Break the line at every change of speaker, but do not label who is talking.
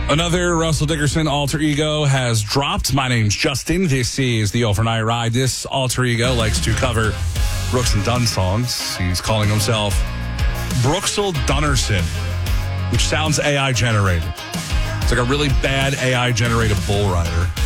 Another Russell Dickerson alter ego has dropped. My name's Justin. This is the Overnight Ride. This alter ego likes to cover Brooks and Dunn songs. He's calling himself Brooksel Dunnerson, which sounds AI generated. It's like a really bad AI generated bull rider.